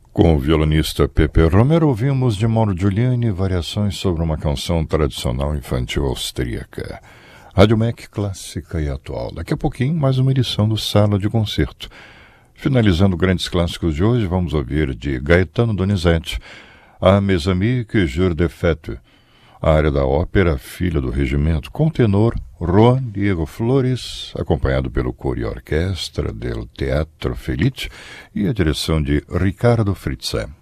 Com o violonista Pepe Romero, ouvimos de Mauro Giuliani variações sobre uma canção tradicional infantil austríaca. Rádio MEC clássica e atual. Daqui a pouquinho, mais uma edição do Sala de Concerto. Finalizando grandes clássicos de hoje, vamos ouvir de Gaetano Donizetti, A Mes Amies que Jour de Fête, a área da ópera Filha do Regimento, com o tenor Juan Diego Flores, acompanhado pelo coro e orquestra del Teatro Felice e a direção de Ricardo Fritzé.